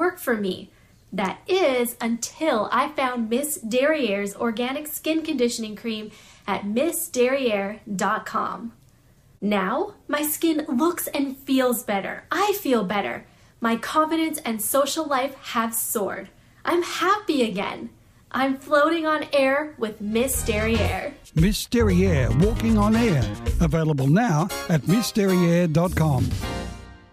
work for me. That is until I found Miss Derriere's organic skin conditioning cream at missderriere.com. Now, my skin looks and feels better. I feel better. My confidence and social life have soared. I'm happy again. I'm floating on air with Miss Derriere. Miss Derriere, walking on air. Available now at missderriere.com.